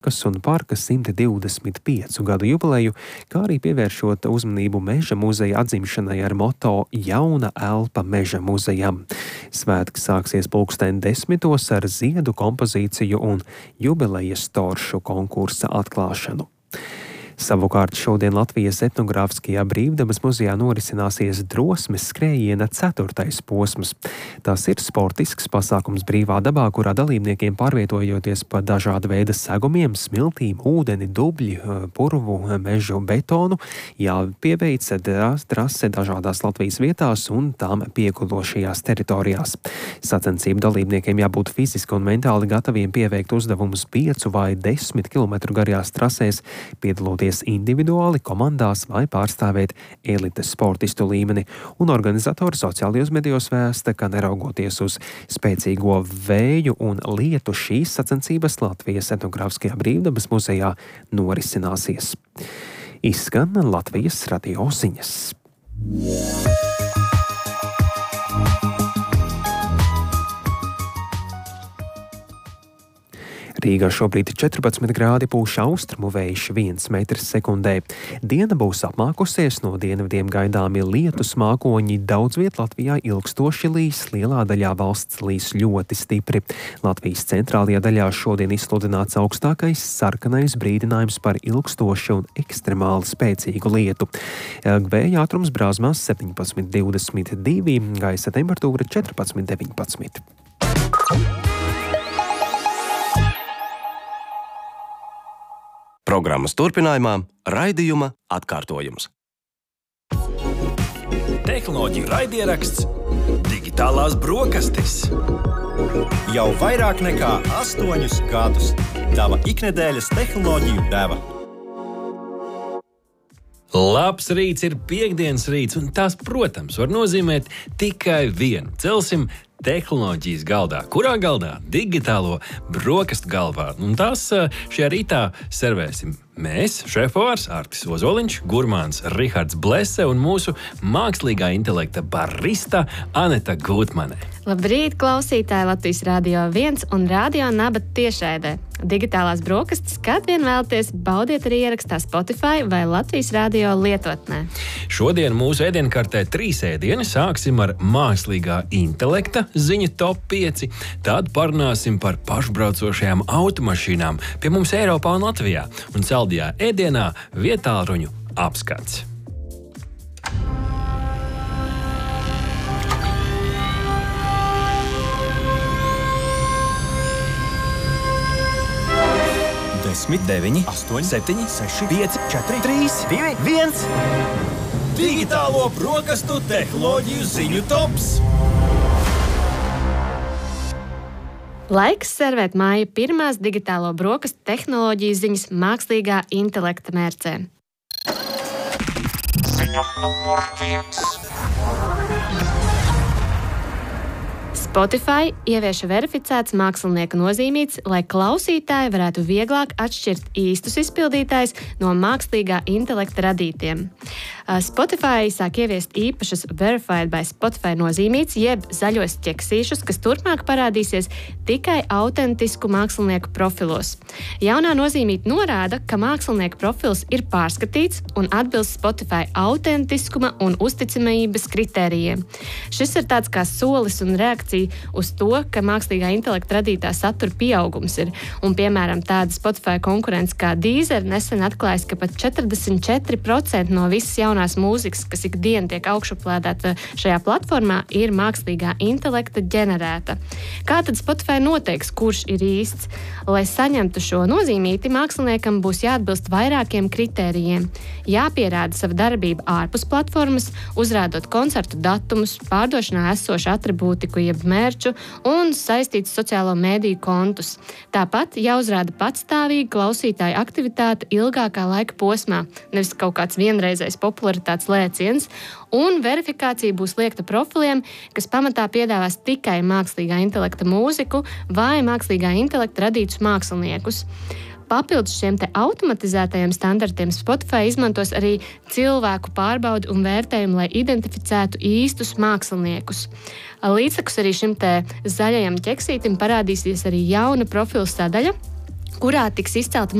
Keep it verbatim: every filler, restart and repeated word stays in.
kas un parka simt divdesmit piecu gadu jubileju, kā arī pievēršot uzmanību Meža muzeja atzimšanai ar moto Jauna elpa Meža muzejam. Svētki sāksies pulksten desmitos ar ziedu kompozīciju un jubilejas toršu konkursa atklāšanu. Savukārt šodien Latvijas etnogrāfiskajā brīvdabas muzejā norisināsies drosmes skrējiena ceturtais posms. Tas ir sportisks pasākums brīvā dabā, kurā dalībniekiem pārvietojoties pa dažāda veida segumiem, smiltīm, ūdeni, dubļi, purvu, mežu, betonu, jāpieveic trase dažādās Latvijas vietās un tām piekulošajās teritorijās. Sacensību dalībniekiem jābūt fiziski un mentāli gataviem pieveikt uzdevumus piecu vai desmit kilometru garajās trasēs, piedaloties individuāli, komandās vai pārstāvēt elites sportistu līmeni, un organizatori sociālajos medijos vēsta, ka neraugoties uz spēcīgo vēju un lietu, šīs sacensības Latvijas etnogrāfiskajā brīvdabas muzejā norisināsies. Izskan Latvijas radio ziņas. Rīgā šobrīd ir četrpadsmit grādi, pūš austrumu vējš viens metrs sekundē. Diena būs apmākusies, no dienvidiem gaidāmi lietus mākoņi, daudz viet Latvijā ilgstoši līs, lielā daļā valsts līs ļoti stipri. Latvijas centrālajā daļā šodien izsludināts augstākais sarkanais brīdinājums par ilgstošu un ekstremāli spēcīgu lietu. Vēja ātrums Brāzmās septiņpadsmit divdesmit divi, gaisa temperatūra četrpadsmit deviņpadsmit. Programmas turpinājumā raidījuma atkārtojums. Tehnoloģiju raidieraksts Digitālās brokastis. Jau vairāk nekā astoņus gadus tava iknedēļas tehnoloģiju deva. Labs rīts ir piektdienas rīts, un tas, protams, var nozīmēt tikai vienu. Celsim tehnoloģijas galdā. Kurā galdā? Digitālo brokastu galvā. Un tās šajā rītā servēsim mēs, šefpavārs Artis Ozoliņš, gurmāns Rihards Blese un mūsu mākslīgā intelekta barista Aneta Gutmane. Labrīt, klausītāji Latvijas Radio viens un Radio Naba tiešraidē. Digitālās brokastis, kad vien vēlaties, baudiet arī ierakstā Spotify vai Latvijas Radio lietotnē. Šodien mūsu ēdienkartē trīs ēdieni. Sāksim ar mākslīgā intelekta ziņu top pieci. Tad parunāsim par pašbraucošajām automašīnām pie mums Eiropā un Latvijā. Un saldajā ēdienā vietālruņu apskats. desmit, deviņi, astoņi, septiņi, seši, pieci, četri, trīs, divi, viens. Digitālo brokastu tehnoloģiju ziņu tops. Laiks servēt māja pirmās digitālo brokastu tehnoloģiju ziņas mākslīgā intelekta mērcē. Ziņa numur viens. Spotify ievieša verificēts mākslinieka nozīmīts, lai klausītāji varētu vieglāk atšķirt īstus izpildītājus no mākslīgā intelekta radītiem. Spotify sāk ieviest īpašas Verified by Spotify nozīmīts, jeb zaļos ķeksīšus, kas turpmāk parādīsies tikai autentisku mākslinieku profilos. Jaunā nozīmīta norāda, ka mākslinieka profils ir pārskatīts un atbilst Spotify autentiskuma un uzticamības kritērijiem. Šis ir tāds kā solis un reakcija uz to, ka mākslīgā intelekta radītā satura pieaugums ir. Un, piemēram, tāda Spotify konkurence kā Deezer nesen atklājas, ka pat četrdesmit četri procenti no visas jaunās mūzikas, kas ikdien tiek augšuplādēta šajā platformā, ir mākslīgā intelekta ģenerēta. Kā tad Spotify noteiks, kurš ir īsts? Lai saņemtu šo nozīmīti, māksliniekam būs jāatbilst vairākiem kritērijiem. Jāpierāda sava darbība ārpus platformas, uzrādot koncertu datumus, pārdošanā esošu atribūtiku jeb mērču un saistītus sociālo mēdīju kontus. Tāpat jāuzrāda patstāvīga klausītāja aktivitāte ilgākā laika posmā, nevis kaut kāds vienreizējs popularitātes lēciens, un verifikācija būs liekta profiliem, kas pamatā piedāvās tikai mākslīgā intelekta mūziku vai mākslīgā intelekta radītus māksliniekus. Papildus šiem te automatizētajiem standartiem Spotify izmantos arī cilvēku pārbaudi un vērtējumu, lai identificētu īstus māksliniekus. Līdzekus arī šim te zaļajam ķeksītim parādīsies arī jauna profila sadaļa, kurā tiks izcelta